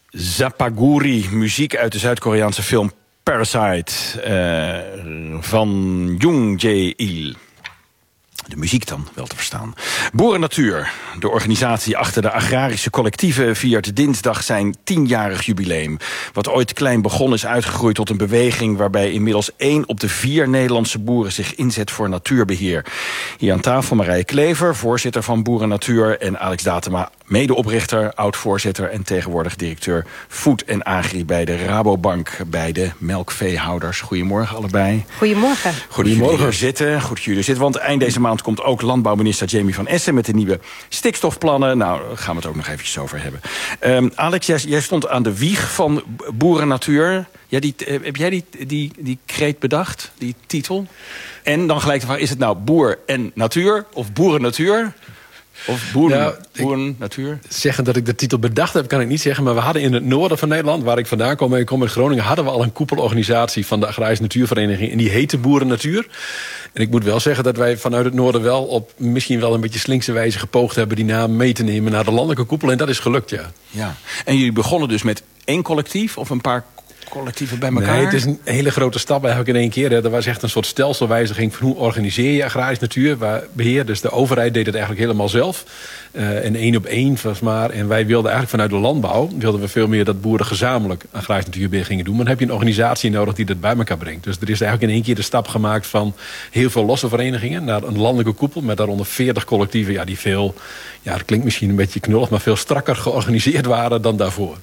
Zapaguri, muziek uit de Zuid-Koreaanse film Parasite van Jung Jae-il. De muziek dan, wel te verstaan. Boeren Natuur, de organisatie achter de agrarische collectieven, viert dinsdag zijn 10-jarig jubileum. Wat ooit klein begon is uitgegroeid tot een beweging waarbij inmiddels 1 op de 4 Nederlandse boeren zich inzet voor natuurbeheer. Hier aan tafel Marije Klever, voorzitter van Boeren Natuur, en Alex Datema, medeoprichter, oud-voorzitter en tegenwoordig directeur Food en Agri bij de Rabobank, bij de melkveehouders. Goedemorgen allebei. Goedemorgen. Goed dat jullie hier zitten. Goed dat jullie er zitten, want eind deze maand komt ook landbouwminister Jamie van Essen met de nieuwe stikstofplannen. Nou, daar gaan we het ook nog eventjes over hebben. Alex, jij stond aan de wieg van Boeren Natuur. Ja, heb jij die kreet bedacht, die titel? En dan gelijk de vraag, is het nou boer en natuur of boeren natuur? Of boeren natuur? Zeggen dat ik de titel bedacht heb, kan ik niet zeggen. Maar we hadden in het noorden van Nederland, waar ik vandaan kom, ik kom uit Groningen, hadden we al een koepelorganisatie van de Agrarische Natuurvereniging. En die heette Boeren Natuur. En ik moet wel zeggen dat wij vanuit het noorden wel op misschien wel een beetje slinkse wijze gepoogd hebben die naam mee te nemen naar de landelijke koepel. En dat is gelukt, ja. En jullie begonnen dus met 1 collectief of een paar collectieven bij elkaar? Nee, het is een hele grote stap eigenlijk in één keer. Er was echt een soort stelselwijziging van hoe organiseer je agrarisch natuurbeheer. Dus de overheid deed het eigenlijk helemaal zelf. En 1 op 1 was maar. En wij wilden eigenlijk vanuit de landbouw veel meer dat boeren gezamenlijk agrarisch natuurbeheer gingen doen. Maar dan heb je een organisatie nodig die dat bij elkaar brengt. Dus er is eigenlijk in één keer de stap gemaakt van heel veel losse verenigingen naar een landelijke koepel met daaronder 40 collectieven. Die veel, dat klinkt misschien een beetje knullig, maar veel strakker georganiseerd waren dan daarvoor.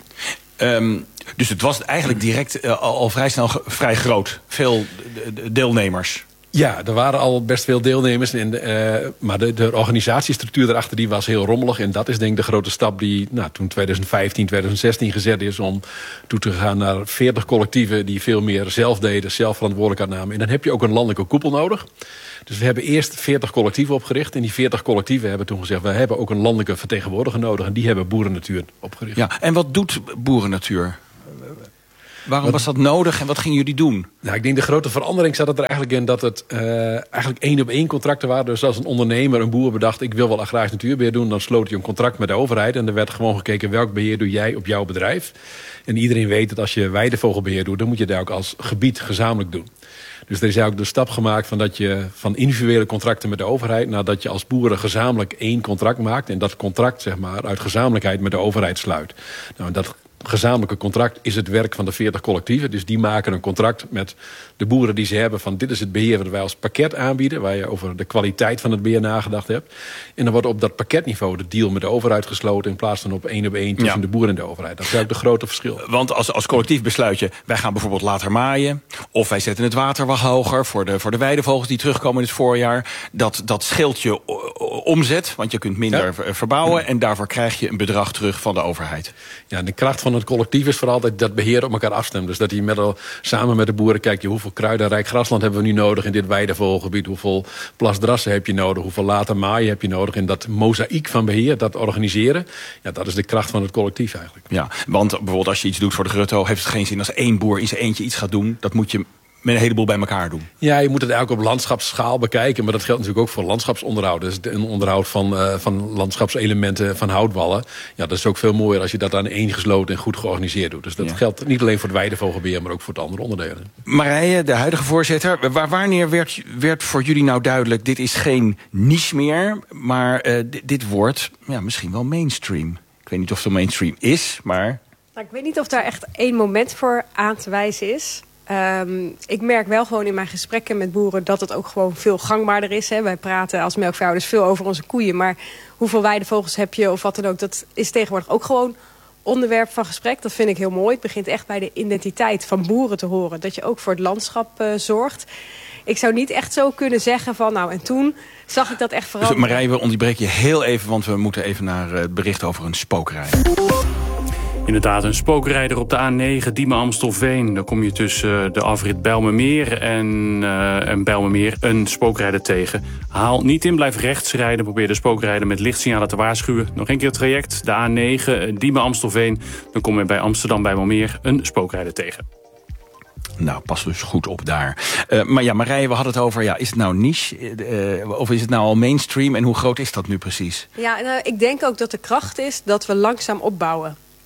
Dus het was eigenlijk direct al vrij snel vrij groot. Veel deelnemers. Ja, er waren al best veel deelnemers. Maar de organisatiestructuur erachter die was heel rommelig. En dat is denk ik de grote stap die toen 2015, 2016 gezet is om toe te gaan naar 40 collectieven die veel meer zelf deden, zelf verantwoordelijkheid namen. En dan heb je ook een landelijke koepel nodig. Dus we hebben eerst 40 collectieven opgericht. En die 40 collectieven hebben toen gezegd, we hebben ook een landelijke vertegenwoordiger nodig. En die hebben Boeren Natuur opgericht. Ja, en wat doet Boeren Natuur? Waarom was dat nodig en wat gingen jullie doen? Nou, ik denk de grote verandering zat er eigenlijk in dat het eigenlijk 1 op 1 contracten waren. Dus als een ondernemer, een boer bedacht, ik wil wel agrarisch natuurbeheer doen, dan sloot hij een contract met de overheid. En er werd gewoon gekeken welk beheer doe jij op jouw bedrijf. En iedereen weet dat als je weidevogelbeheer doet, dan moet je daar ook als gebied gezamenlijk doen. Dus er is eigenlijk de stap gemaakt van dat je van individuele contracten met de overheid, nadat je als boeren gezamenlijk 1 contract maakt en dat contract zeg maar uit gezamenlijkheid met de overheid sluit. Nou, dat gezamenlijke contract is het werk van de 40 collectieven. Dus die maken een contract met de boeren die ze hebben van dit is het beheer dat wij als pakket aanbieden, waar je over de kwaliteit van het beheer nagedacht hebt. En dan wordt op dat pakketniveau de deal met de overheid gesloten in plaats van op 1 op 1 tussen de boer en de overheid. Dat is eigenlijk de grote verschil. Want als collectief besluit je, wij gaan bijvoorbeeld later maaien, of wij zetten het water wat hoger voor de weidevogels die terugkomen in het voorjaar. Dat scheelt je omzet, want je kunt minder verbouwen en daarvoor krijg je een bedrag terug van de overheid. Ja, de kracht van het collectief is vooral dat beheer op elkaar afstemt. Dus dat hij samen met de boeren kijkt, hoeveel kruidenrijk grasland hebben we nu nodig in dit weidevogelgebied, hoeveel plasdrassen heb je nodig, hoeveel later maaien heb je nodig. En dat mozaïek van beheer, dat organiseren, dat is de kracht van het collectief eigenlijk. Ja, want bijvoorbeeld als je iets doet voor de Grutto, heeft het geen zin als 1 boer in zijn eentje iets gaat doen. Dat moet je met een heleboel bij elkaar doen. Ja, je moet het eigenlijk op landschapsschaal bekijken. Maar dat geldt natuurlijk ook voor landschapsonderhoud. Dus een onderhoud van landschapselementen, van houtwallen. Ja, dat is ook veel mooier als je dat aan 1 gesloten en goed georganiseerd doet. Dus dat geldt niet alleen voor het weidevogelbeheer, maar ook voor het andere onderdelen. Marije, de huidige voorzitter. Wanneer werd voor jullie nou duidelijk, dit is geen niche meer, maar dit wordt misschien wel mainstream? Ik weet niet of het mainstream is, maar Nou, ik weet niet of daar echt 1 moment voor aan te wijzen is. Ik merk wel gewoon in mijn gesprekken met boeren dat het ook gewoon veel gangbaarder is. Hè. Wij praten als melkveehouders veel over onze koeien. Maar hoeveel weidevogels heb je of wat dan ook, dat is tegenwoordig ook gewoon onderwerp van gesprek. Dat vind ik heel mooi. Het begint echt bij de identiteit van boeren te horen. Dat je ook voor het landschap zorgt. Ik zou niet echt zo kunnen zeggen van en toen zag ik dat echt veranderen. Dus Marije, we onderbreken je heel even, want we moeten even naar het bericht over een spookrijder. Inderdaad, een spookrijder op de A9 Diemen-Amstelveen. Dan kom je tussen de afrit Bijlmermeer en Bijlmermeer een spookrijder tegen. Haal niet in, blijf rechts rijden. Probeer de spookrijder met lichtsignalen te waarschuwen. Nog een keer het traject, de A9 Diemen-Amstelveen. Dan kom je bij Amsterdam-Bijlmermeer een spookrijder tegen. Nou, pas dus goed op daar. Maar Marije, we hadden het over, is het nou niche? Of is het nou al mainstream? En hoe groot is dat nu precies? Ja, ik denk ook dat de kracht is dat we langzaam opbouwen.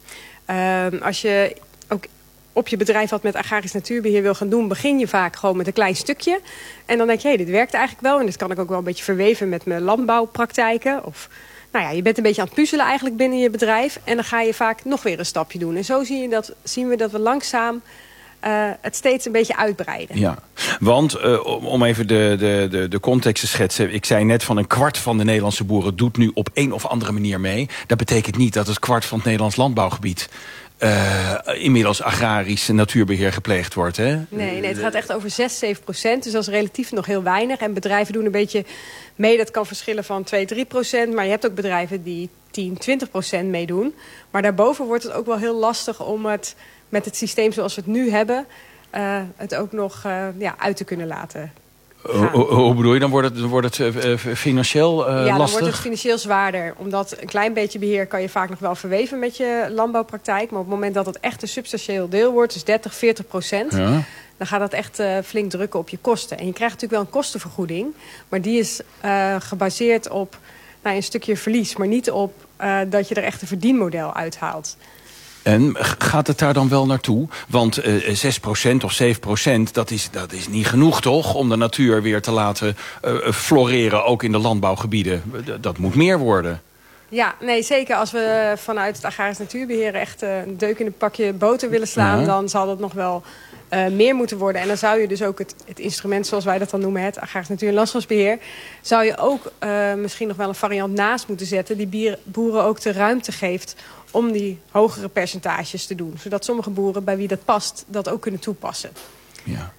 Als je ook op je bedrijf wat met agrarisch natuurbeheer wil gaan doen, begin je vaak gewoon met een klein stukje. En dan denk je, dit werkt eigenlijk wel. En dit kan ik ook wel een beetje verweven met mijn landbouwpraktijken. Of je bent een beetje aan het puzzelen eigenlijk binnen je bedrijf. En dan ga je vaak nog weer een stapje doen. En zo zien we dat we langzaam het steeds een beetje uitbreiden. Ja, want om even de context te schetsen. Ik zei net van 1/4 van de Nederlandse boeren doet nu op een of andere manier mee. Dat betekent niet dat het 1/4 van het Nederlands landbouwgebied inmiddels agrarisch natuurbeheer gepleegd wordt. Hè? Nee, het gaat echt over 6-7%. Dus dat is relatief nog heel weinig. En bedrijven doen een beetje mee. Dat kan verschillen van 2-3%. Maar je hebt ook bedrijven die 10-20% meedoen. Maar daarboven wordt het ook wel heel lastig om het met het systeem zoals we het nu hebben, het ook nog uit te kunnen laten gaan. Hoe bedoel je? Dan wordt het financieel lastig? Ja, dan wordt het financieel zwaarder. Omdat een klein beetje beheer kan je vaak nog wel verweven met je landbouwpraktijk. Maar op het moment dat het echt een substantieel deel wordt, dus 30-40%... Ja. Dan gaat dat echt flink drukken op je kosten. En je krijgt natuurlijk wel een kostenvergoeding. Maar die is gebaseerd op een stukje verlies. Maar niet op dat je er echt een verdienmodel uithaalt. En gaat het daar dan wel naartoe? Want 6% of 7%, dat is niet genoeg toch? Om de natuur weer te laten floreren, ook in de landbouwgebieden. Dat moet meer worden. Ja, nee, zeker. Als we vanuit het agrarisch natuurbeheer echt een deuk in een pakje boter willen slaan, dan zal dat nog wel meer moeten worden. En dan zou je dus ook het instrument, zoals wij dat dan noemen, het agrarisch natuur- en landschapsbeheer, zou je ook misschien nog wel een variant naast moeten zetten die boeren ook de ruimte geeft om die hogere percentages te doen. Zodat sommige boeren, bij wie dat past, dat ook kunnen toepassen. Ja.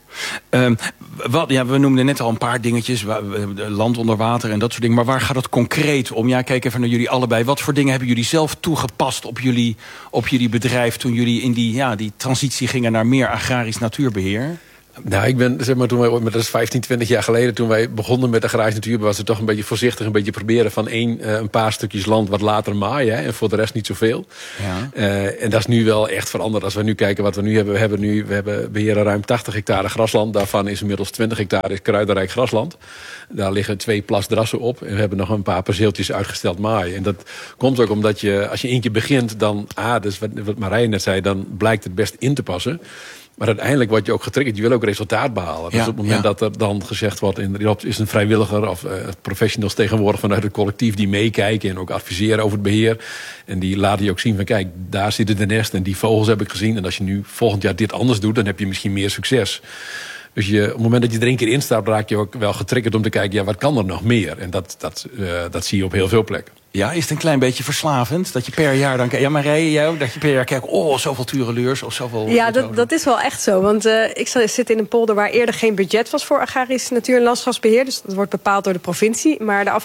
We noemden net al een paar dingetjes, land onder water en dat soort dingen. Maar waar gaat het concreet om? Ja, kijk even naar jullie allebei. Wat voor dingen hebben jullie zelf toegepast op jullie bedrijf toen jullie in die transitie gingen naar meer agrarisch natuurbeheer? Nou, ik ben, toen wij, dat is 15, 20 jaar geleden, toen wij begonnen met agrarisch natuurbeheer, was het toch een beetje voorzichtig, een beetje proberen van een paar stukjes land wat later maaien, hè, en voor de rest niet zoveel. Ja. En dat is nu wel echt veranderd. Als we nu kijken wat we nu hebben, we beheren ruim 80 hectare grasland. Daarvan is inmiddels 20 hectare kruidenrijk grasland. Daar liggen 2 plasdrassen op. En we hebben nog een paar perceeltjes uitgesteld maaien. En dat komt ook omdat als je eentje begint, dan, dus wat Marije net zei, dan blijkt het best in te passen. Maar uiteindelijk word je ook getriggerd. Je wil ook resultaat behalen. Dus op het moment dat er dan gezegd wordt, is een vrijwilliger of professionals tegenwoordig vanuit het collectief die meekijken en ook adviseren over het beheer. En die laten je ook zien van kijk, daar zit het nest en die vogels heb ik gezien. En als je nu volgend jaar dit anders doet, dan heb je misschien meer succes. Dus op het moment dat je er 1 keer instapt, raak je ook wel getriggerd om te kijken, wat kan er nog meer? En dat zie je op heel veel plekken. Ja, is het een klein beetje verslavend? Dat je per jaar dan kijkt, Marije, jij ook, dat je per jaar kijkt, zoveel tureleurs of zoveel. Ja, dat is wel echt zo. Want ik zit in een polder waar eerder geen budget was voor agrarisch natuur- en landschapsbeheer. Dus dat wordt bepaald door de provincie. Maar de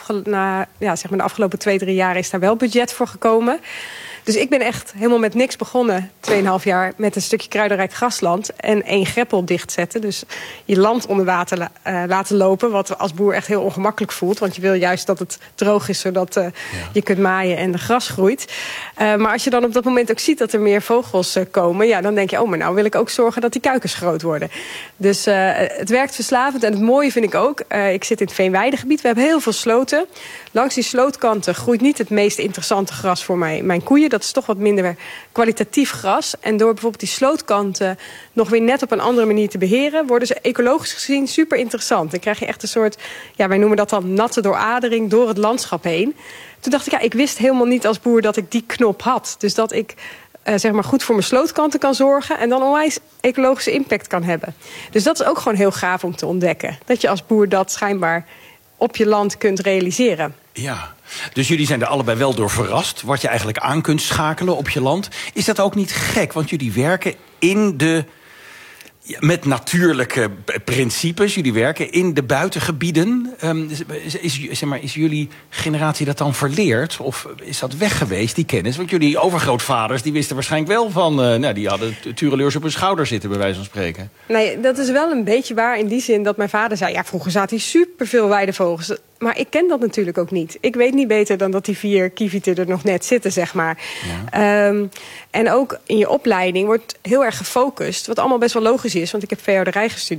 afgelopen 2-3 jaar is daar wel budget voor gekomen. Dus ik ben echt helemaal met niks begonnen, 2,5 jaar, met een stukje kruidenrijk grasland en 1 greppel dichtzetten. Dus je land onder water laten lopen, wat als boer echt heel ongemakkelijk voelt. Want je wil juist dat het droog is, zodat je kunt maaien en de gras groeit. Maar als je dan op dat moment ook ziet dat er meer vogels komen, dan denk je, maar nou wil ik ook zorgen dat die kuikens groot worden. Dus het werkt verslavend. En het mooie vind ik ook, ik zit in het veenweidegebied, we hebben heel veel sloten. Langs die slootkanten groeit niet het meest interessante gras voor mijn koeien. Dat is toch wat minder kwalitatief gras. En door bijvoorbeeld die slootkanten nog weer net op een andere manier te beheren, worden ze ecologisch gezien super interessant. Dan krijg je echt een soort, wij noemen dat dan natte dooradering door het landschap heen. Toen dacht ik, ik wist helemaal niet als boer dat ik die knop had. Dus dat ik goed voor mijn slootkanten kan zorgen en dan onwijs ecologische impact kan hebben. Dus dat is ook gewoon heel gaaf om te ontdekken. Dat je als boer dat schijnbaar op je land kunt realiseren. Ja, dus jullie zijn er allebei wel door verrast, wat je eigenlijk aan kunt schakelen op je land. Is dat ook niet gek, want jullie werken met natuurlijke principes. Jullie werken in de buitengebieden. Is jullie generatie dat dan verleerd? Of is dat weg geweest, die kennis? Want jullie overgrootvaders, die wisten waarschijnlijk wel van, die hadden tureleurs op hun schouder zitten, bij wijze van spreken. Nee, dat is wel een beetje waar in die zin dat mijn vader zei, vroeger zaten hier superveel weidevogels. Maar ik ken dat natuurlijk ook niet. Ik weet niet beter dan dat die 4 kievieten er nog net zitten, zeg maar. Ja. En ook in je opleiding wordt heel erg gefocust, wat allemaal best wel logisch is, want ik heb veehouderij gestudeerd,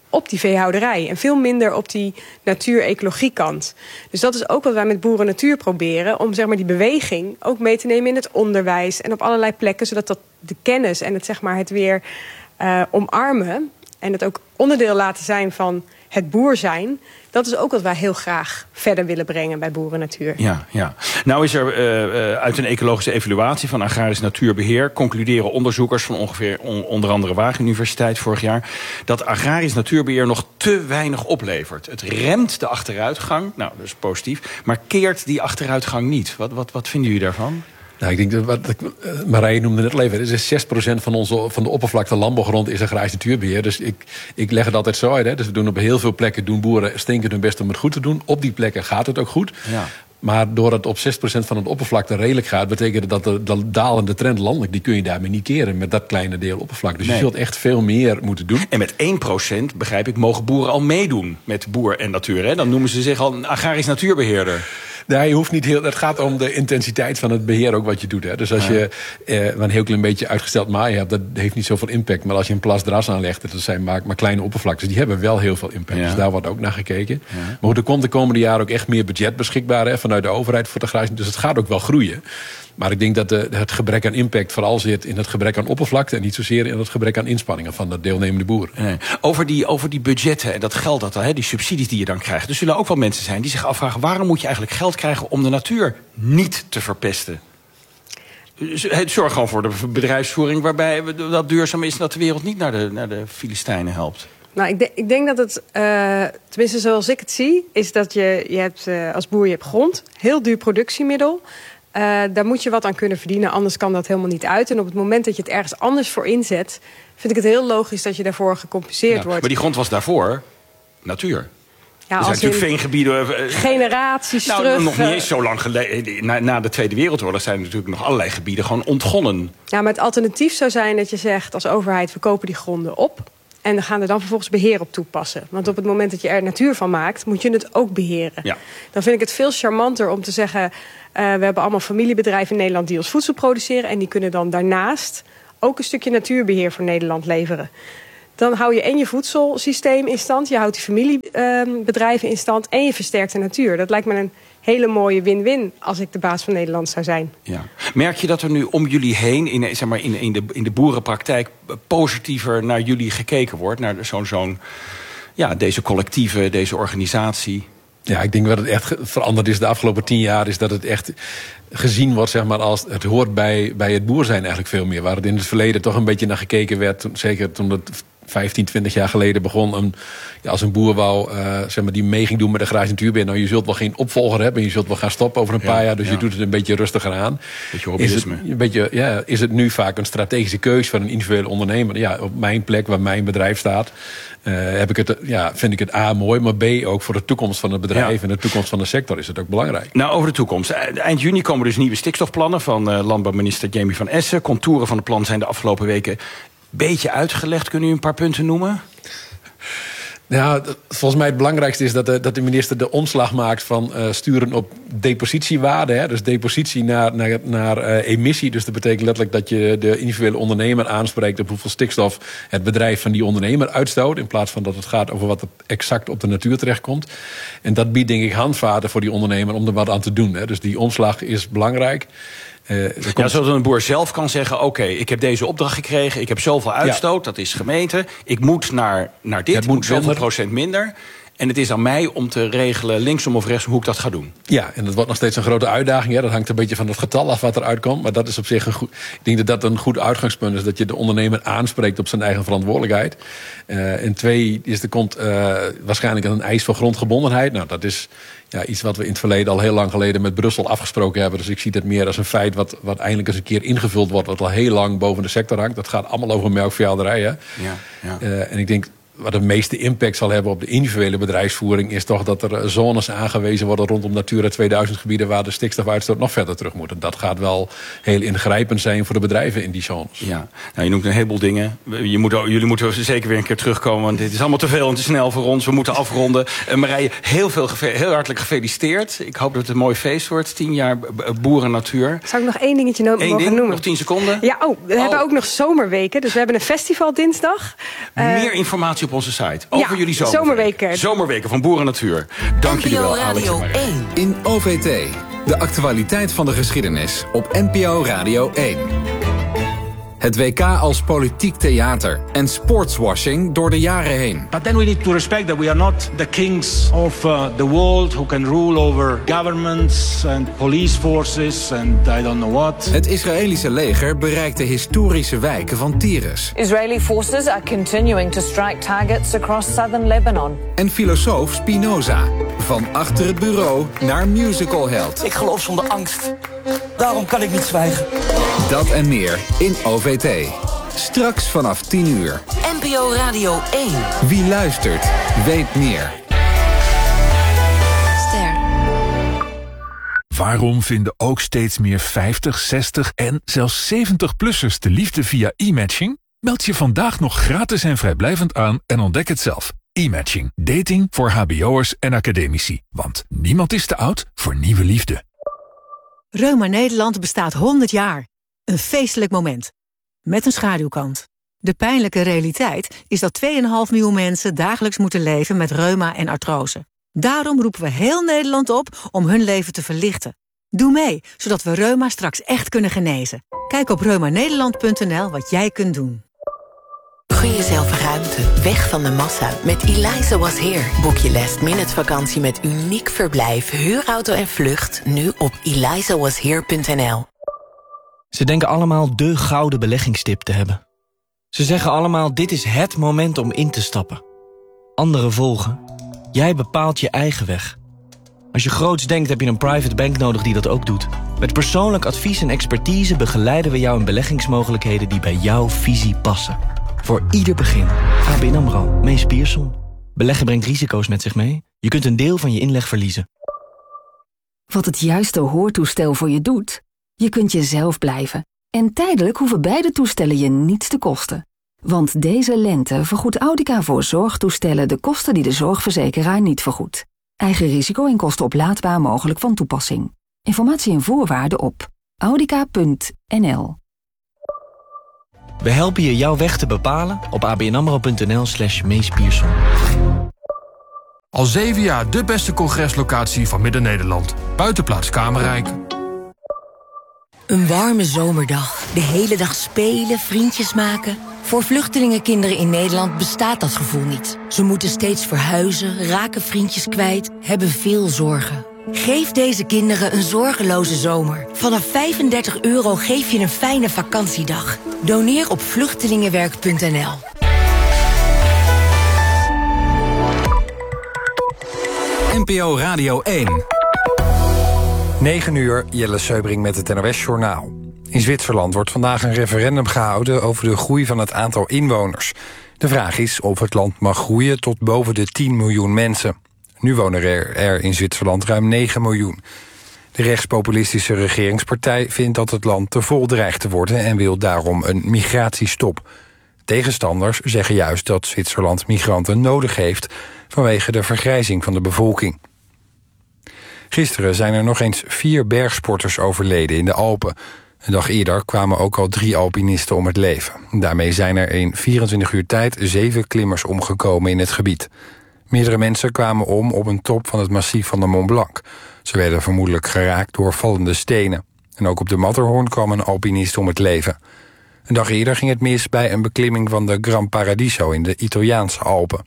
op die veehouderij. En veel minder op die natuur-ecologie kant. Dus dat is ook wat wij met Boeren Natuur proberen. Om zeg maar die beweging ook mee te nemen in het onderwijs. En op allerlei plekken. Zodat dat de kennis en het weer omarmen. En het ook onderdeel laten zijn van het boer zijn. Dat is ook wat wij heel graag verder willen brengen bij Boeren Natuur. Ja. Nou is er uit een ecologische evaluatie van agrarisch natuurbeheer concluderen onderzoekers van onder andere Wageningen Universiteit vorig jaar dat agrarisch natuurbeheer nog te weinig oplevert. Het remt de achteruitgang, nou dat is positief, maar keert die achteruitgang niet. Wat vinden jullie daarvan? Nou, ik denk dat Marije noemde net al even. Dus 6% van de oppervlakte landbouwgrond is agrarisch natuurbeheer. Dus ik leg het altijd zo uit. Hè. Dus we doen op heel veel plekken boeren stinken hun best om het goed te doen. Op die plekken gaat het ook goed. Ja. Maar doordat het op 6% van het oppervlakte redelijk gaat, betekent dat de dalende trend landelijk, die kun je daarmee niet keren met dat kleine deel oppervlakte. Dus je zult echt veel meer moeten doen. En met 1%, begrijp ik, mogen boeren al meedoen met Boer en Natuur. Hè? Dan noemen ze zich al een agrarisch natuurbeheerder. Nee, je hoeft niet heel. Het gaat om de intensiteit van het beheer ook wat je doet. Hè. Dus als je een heel klein beetje uitgesteld maaien hebt, dat heeft niet zoveel impact. Maar als je een plasdras aanlegt, dat zijn maar kleine oppervlaktes, die hebben wel heel veel impact. Ja. Dus daar wordt ook naar gekeken. Ja. Maar goed, er komt de komende jaren ook echt meer budget beschikbaar vanuit de overheid voor de agrarisch. Dus het gaat ook wel groeien. Maar ik denk dat het gebrek aan impact vooral zit in het gebrek aan oppervlakte en niet zozeer in het gebrek aan inspanningen van de deelnemende boeren. Nee. Over die budgetten en dat geld, die subsidies die je dan krijgt. Er zullen ook wel mensen zijn die zich afvragen, waarom moet je eigenlijk geld krijgen om de natuur niet te verpesten? Zorg gewoon voor de bedrijfsvoering waarbij dat duurzaam is en dat de wereld niet naar de Filistijnen helpt. Nou, ik denk dat het, tenminste zoals ik het zie, is dat je hebt als boer je hebt grond, heel duur productiemiddel. Daar moet je wat aan kunnen verdienen, anders kan dat helemaal niet uit. En op het moment dat je het ergens anders voor inzet, vind ik het heel logisch dat je daarvoor gecompenseerd wordt. Maar die grond was daarvoor natuur. Ja, er zijn natuurlijk veengebieden. Generaties terug. Nog niet eens zo lang geleden. Na de Tweede Wereldoorlog zijn er natuurlijk nog allerlei gebieden gewoon ontgonnen. Ja, maar het alternatief zou zijn dat je zegt als overheid, we kopen die gronden op. En dan gaan er dan vervolgens beheer op toepassen. Want op het moment dat je er natuur van maakt, moet je het ook beheren. Ja. Dan vind ik het veel charmanter om te zeggen, we hebben allemaal familiebedrijven in Nederland die ons voedsel produceren. En die kunnen dan daarnaast ook een stukje natuurbeheer voor Nederland leveren. Dan hou je en je voedselsysteem in stand. Je houdt die familiebedrijven in stand. En je versterkt de natuur. Dat lijkt me een hele mooie win-win als ik de baas van Nederland zou zijn. Ja. Merk je dat er nu om jullie heen, in de boerenpraktijk, positiever naar jullie gekeken wordt? Naar deze collectieve, deze organisatie? Ja, ik denk dat het echt veranderd is de afgelopen 10 jaar. Is dat het echt gezien wordt, zeg maar, als het hoort bij het boer zijn eigenlijk veel meer. Waar het in het verleden toch een beetje naar gekeken werd. Zeker toen het 15, 20 jaar geleden begon. Als een boer wou, die mee ging doen met de agrarisch natuurbeheer. Nou, je zult wel geen opvolger hebben. Je zult wel gaan stoppen over een paar jaar. Dus je doet het een beetje rustiger aan. Beetje hobbyisme. Is het nu vaak een strategische keus van een individuele ondernemer? Ja, op mijn plek waar mijn bedrijf staat, vind ik het A mooi, maar B ook voor de toekomst van het bedrijf en de toekomst van de sector is het ook belangrijk. Nou, over de toekomst. Eind juni komen dus nieuwe stikstofplannen van landbouwminister Jamie van Essen. Contouren van het plan zijn de afgelopen weken beetje uitgelegd. Kunnen u een paar punten noemen? Ja, volgens mij het belangrijkste is dat de minister de omslag maakt van sturen op depositiewaarde. Hè? Dus depositie naar emissie. Dus dat betekent letterlijk dat je de individuele ondernemer aanspreekt op hoeveel stikstof het bedrijf van die ondernemer uitstoot. In plaats van dat het gaat over wat er exact op de natuur terechtkomt. En dat biedt denk ik handvaten voor die ondernemer om er wat aan te doen. Hè? Dus die omslag is belangrijk. Zodat een boer zelf kan zeggen, oké, ik heb deze opdracht gekregen, ik heb zoveel uitstoot, dat is gemeten. Ik moet naar dit, het moet zoveel procent minder. En het is aan mij om te regelen, linksom of rechtsom, hoe ik dat ga doen. Ja, en dat wordt nog steeds een grote uitdaging. Hè. Dat hangt een beetje van het getal af wat eruit komt. Maar dat is op zich een goed. Ik denk dat een goed uitgangspunt is, dat je de ondernemer aanspreekt op zijn eigen verantwoordelijkheid. En 2 is er komt waarschijnlijk een eis voor grondgebondenheid. Nou, dat is iets wat we in het verleden al heel lang geleden met Brussel afgesproken hebben. Dus ik zie het meer als een feit wat eindelijk eens een keer ingevuld wordt, wat al heel lang boven de sector hangt. Dat gaat allemaal over melkveehouderijen. En ik denk, wat de meeste impact zal hebben op de individuele bedrijfsvoering is toch dat er zones aangewezen worden rondom Natura 2000 gebieden waar de stikstofuitstoot nog verder terug moet. En dat gaat wel heel ingrijpend zijn voor de bedrijven in die zones. Ja, nou, je noemt een heleboel dingen. Jullie moeten zeker weer een keer terugkomen, want dit is allemaal te veel en te snel voor ons. We moeten afronden. Marije, heel hartelijk gefeliciteerd. Ik hoop dat het een mooi feest wordt. 10 jaar Boeren Natuur. Zou ik nog 1 dingetje mogen noemen? Nog 10 seconden? Ja, we hebben ook nog zomerweken. Dus we hebben een festival dinsdag. Meer informatie op op onze site. Over jullie zomerweken. Zomerweken van Boeren Natuur. Dank jullie wel, Alex en Marijn. 1. In OVT. De actualiteit van de geschiedenis op NPO Radio 1. Het WK als politiek theater en sportswashing door de jaren heen. But then we need to respect that we are not the kings of the world who can rule over governments and police forces and I don't know what. Het Israëlische leger bereikt de historische wijken van Tyrus. Israeli forces are continuing to strike targets across southern Lebanon. En filosoof Spinoza. Van achter het bureau naar musicalheld. Ik geloof zonder angst. Daarom kan ik niet zwijgen. Dat en meer in OVT. Straks vanaf 10 uur. NPO Radio 1. Wie luistert, weet meer. Ster. Waarom vinden ook steeds meer 50, 60 en zelfs 70-plussers de liefde via e-matching? Meld je vandaag nog gratis en vrijblijvend aan en ontdek het zelf. E-matching. Dating voor hbo'ers en academici. Want niemand is te oud voor nieuwe liefde. Reuma Nederland bestaat 100 jaar. Een feestelijk moment. Met een schaduwkant. De pijnlijke realiteit is dat 2,5 miljoen mensen dagelijks moeten leven met reuma en artrose. Daarom roepen we heel Nederland op om hun leven te verlichten. Doe mee, zodat we reuma straks echt kunnen genezen. Kijk op reumanederland.nl wat jij kunt doen. Gun jezelf ruimte, weg van de massa. Met Eliza Was Here boek je last-minute vakantie met uniek verblijf, huurauto en vlucht. Nu op elizawashere.nl. Ze denken allemaal de gouden beleggingstip te hebben. Ze zeggen allemaal, dit is het moment om in te stappen. Anderen volgen. Jij bepaalt je eigen weg. Als je groots denkt, heb je een private bank nodig die dat ook doet. Met persoonlijk advies en expertise begeleiden we jou in beleggingsmogelijkheden die bij jouw visie passen. Voor ieder begin. ABN AMRO, Mees Pierson. Beleggen brengt risico's met zich mee. Je kunt een deel van je inleg verliezen. Wat het juiste hoortoestel voor je doet? Je kunt jezelf blijven. En tijdelijk hoeven beide toestellen je niets te kosten. Want deze lente vergoedt Audica voor zorgtoestellen de kosten die de zorgverzekeraar niet vergoedt. Eigen risico en kosten oplaadbaar mogelijk van toepassing. Informatie en voorwaarden op audica.nl. We helpen je jouw weg te bepalen op abnamro.nl/Mees Pierson. Al 7 jaar de beste congreslocatie van Midden-Nederland. Buitenplaats Kamerrijk. Een warme zomerdag. De hele dag spelen, vriendjes maken. Voor vluchtelingenkinderen in Nederland bestaat dat gevoel niet. Ze moeten steeds verhuizen, raken vriendjes kwijt, hebben veel zorgen. Geef deze kinderen een zorgeloze zomer. Vanaf €35 geef je een fijne vakantiedag. Doneer op vluchtelingenwerk.nl. NPO Radio 1. 9 uur, Jelle Seubring met het NOS-journaal. In Zwitserland wordt vandaag een referendum gehouden over de groei van het aantal inwoners. De vraag is of het land mag groeien tot boven de 10 miljoen mensen. Nu wonen er in Zwitserland ruim 9 miljoen. De rechtspopulistische regeringspartij vindt dat het land te vol dreigt te worden en wil daarom een migratiestop. Tegenstanders zeggen juist dat Zwitserland migranten nodig heeft vanwege de vergrijzing van de bevolking. Gisteren zijn er nog eens 4 bergsporters overleden in de Alpen. Een dag eerder kwamen ook al 3 alpinisten om het leven. Daarmee zijn er in 24 uur tijd 7 klimmers omgekomen in het gebied. Meerdere mensen kwamen om op een top van het massief van de Mont Blanc. Ze werden vermoedelijk geraakt door vallende stenen. En ook op de Matterhorn kwam een alpinist om het leven. Een dag eerder ging het mis bij een beklimming van de Gran Paradiso in de Italiaanse Alpen.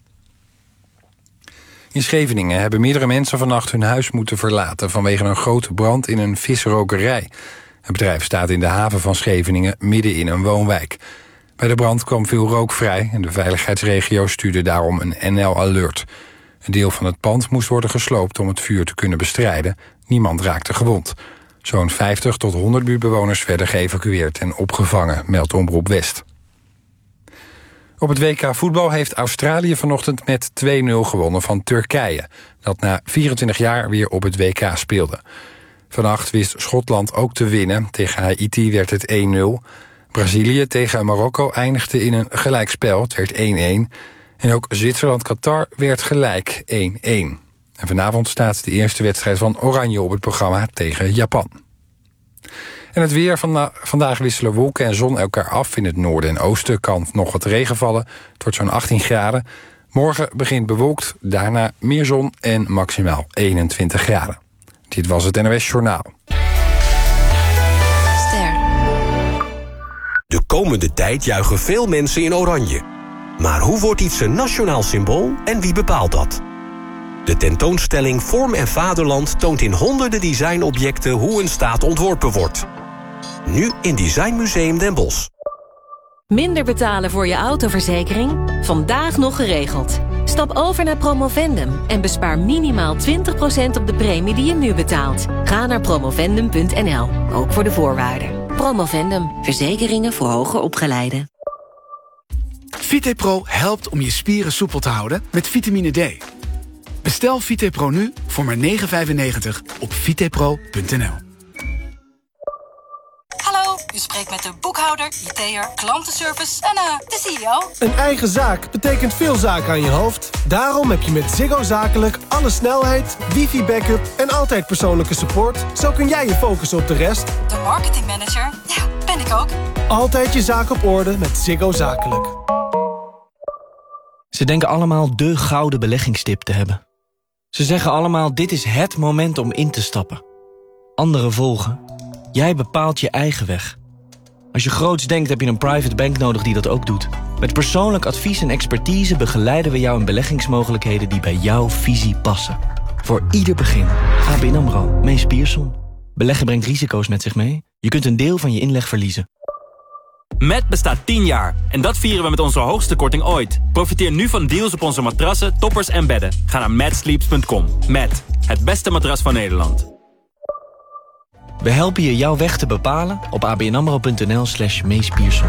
In Scheveningen hebben meerdere mensen vannacht hun huis moeten verlaten vanwege een grote brand in een visrokerij. Het bedrijf staat in de haven van Scheveningen midden in een woonwijk. Bij de brand kwam veel rook vrij en de veiligheidsregio stuurde daarom een NL-alert. Een deel van het pand moest worden gesloopt om het vuur te kunnen bestrijden. Niemand raakte gewond. Zo'n 50 tot 100 buurtbewoners werden geëvacueerd en opgevangen, meldt Omroep West. Op het WK voetbal heeft Australië vanochtend met 2-0 gewonnen van Turkije, dat na 24 jaar weer op het WK speelde. Vannacht wist Schotland ook te winnen. Tegen Haiti werd het 1-0. Brazilië tegen Marokko eindigde in een gelijkspel. Het werd 1-1. En ook Zwitserland-Qatar werd gelijk 1-1. En vanavond staat de eerste wedstrijd van Oranje op het programma tegen Japan. En het weer. Vandaag wisselen wolken en zon elkaar af. In het noorden en oosten kan nog wat regen vallen. Het wordt zo'n 18 graden. Morgen begint bewolkt, daarna meer zon en maximaal 21 graden. Dit was het NOS Journaal. De komende tijd juichen veel mensen in oranje. Maar hoe wordt iets een nationaal symbool en wie bepaalt dat? De tentoonstelling Vorm en Vaderland toont in honderden designobjecten hoe een staat ontworpen wordt. Nu in Designmuseum Den Bosch. Minder betalen voor je autoverzekering? Vandaag nog geregeld. Stap over naar Promovendum en bespaar minimaal 20% op de premie die je nu betaalt. Ga naar promovendum.nl, ook voor de voorwaarden. Promovendum, verzekeringen voor hoger opgeleiden. VitePro helpt om je spieren soepel te houden met vitamine D. Bestel VitePro nu voor maar €9,95 op vitepro.nl. Hallo, u spreekt met de boekhouder, IT'er, klantenservice en de CEO. Een eigen zaak betekent veel zaken aan je hoofd. Daarom heb je met Ziggo Zakelijk alle snelheid, wifi-backup en altijd persoonlijke support. Zo kun jij je focussen op de rest. De marketingmanager, ja, ben ik ook. Altijd je zaak op orde met Ziggo Zakelijk. Ze denken allemaal de gouden beleggingstip te hebben. Ze zeggen allemaal, dit is het moment om in te stappen. Anderen volgen. Jij bepaalt je eigen weg. Als je groots denkt, heb je een private bank nodig die dat ook doet. Met persoonlijk advies en expertise begeleiden we jou in beleggingsmogelijkheden die bij jouw visie passen. Voor ieder begin. ABN AMRO, Mees Pierson. Beleggen brengt risico's met zich mee. Je kunt een deel van je inleg verliezen. Met bestaat 10 jaar en dat vieren we met onze hoogste korting ooit. Profiteer nu van deals op onze matrassen, toppers en bedden. Ga naar matsleeps.com. Met het beste matras van Nederland. We helpen je jouw weg te bepalen op abnamro.nl/Mees Pierson.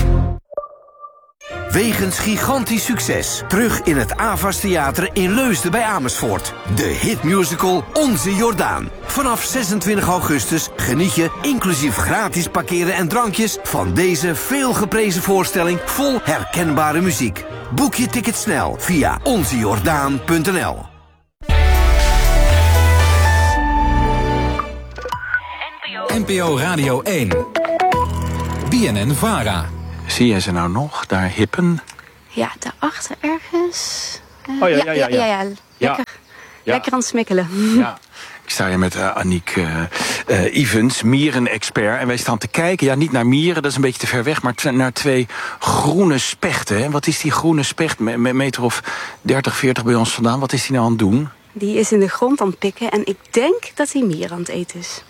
Wegens gigantisch succes. Terug in het Avas Theater in Leusden bij Amersfoort. De hitmusical Onze Jordaan. Vanaf 26 augustus geniet je, inclusief gratis parkeren en drankjes, van deze veelgeprezen voorstelling vol herkenbare muziek. Boek je ticket snel via onzejordaan.nl. NPO Radio 1. BNN-VARA. Zie jij ze nou nog, daar hippen? Ja, daarachter ergens. Ja. Lekker aan het smikkelen. Ja. Ik sta hier met Aniek Ivens, mierenexpert. En wij staan te kijken, ja, niet naar mieren, dat is een beetje te ver weg, maar naar 2 groene spechten. Hè? Wat is die groene specht, meter of 30, 40 bij ons vandaan? Wat is die nou aan het doen? Die is in de grond aan het pikken en ik denk dat hij mieren aan het eten is.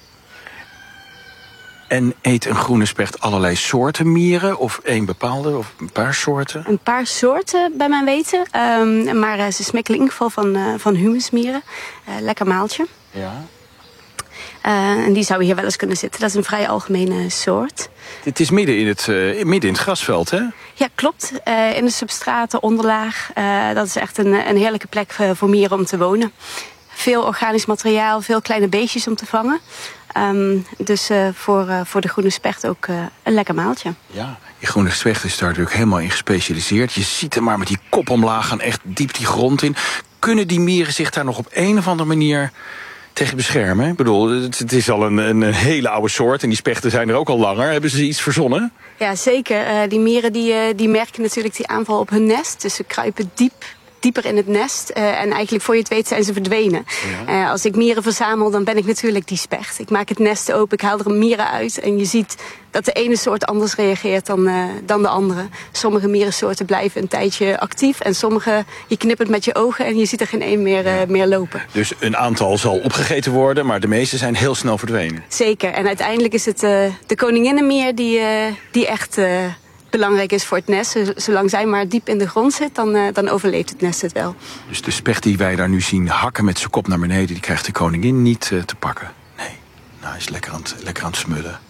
En eet een groene specht allerlei soorten mieren? Of één bepaalde, of een paar soorten? Een paar soorten, bij mijn weten. Maar ze smikkelen in ieder geval van humusmieren. Lekker maaltje. Ja. En die zou hier wel eens kunnen zitten. Dat is een vrij algemene soort. Het is midden in het grasveld, hè? Ja, klopt. In de substraten, onderlaag. Dat is echt een heerlijke plek voor mieren om te wonen. Veel organisch materiaal, veel kleine beestjes om te vangen. Dus voor de groene specht ook een lekker maaltje. Ja, die groene specht is daar natuurlijk helemaal in gespecialiseerd. Je ziet hem maar met die kop omlaag gaan echt diep die grond in. Kunnen die mieren zich daar nog op een of andere manier tegen beschermen? Ik bedoel, het is al een hele oude soort en die spechten zijn er ook al langer. Hebben ze iets verzonnen? Ja, zeker. Die mieren die merken natuurlijk die aanval op hun nest. Dus ze kruipen dieper in het nest. En eigenlijk voor je het weet zijn ze verdwenen. Ja. Als ik mieren verzamel, dan ben ik natuurlijk die specht. Ik maak het nest open, ik haal er mieren uit. En je ziet dat de ene soort anders reageert dan de andere. Sommige mierensoorten blijven een tijdje actief. En sommige, je knippert met je ogen en je ziet er geen één meer lopen. Dus een aantal zal opgegeten worden, maar de meeste zijn heel snel verdwenen. Zeker. En uiteindelijk is het de koninginnenmier die echt belangrijk is voor het nest. Zolang zij maar diep in de grond zit, dan overleeft het nest het wel. Dus de specht die wij daar nu zien hakken met zijn kop naar beneden, die krijgt de koningin niet te pakken. Nee, nou, hij is lekker aan het smullen.